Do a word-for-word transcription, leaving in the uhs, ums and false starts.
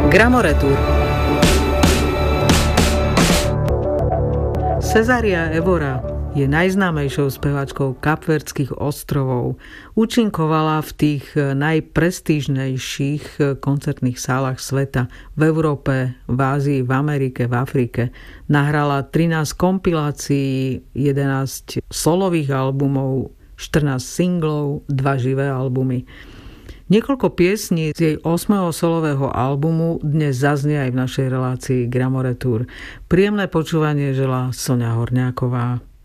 Gramoretur. Cezária Évora je najznámejšou speváčkou Kapverdských ostrovov. Účinkovala v tých najprestížnejších koncertných sálach sveta v Európe, v Ázii, v Amerike, v Afrike. Nahrala trinásť kompilácií, jedenásť solových albumov, štrnásť singlov, dva živé albumy. Niekoľko piesní z jej ôsmeho solového albumu dnes zaznie aj v našej relácii Gramoretur. Príjemné počúvanie želá Soňa Horňáková.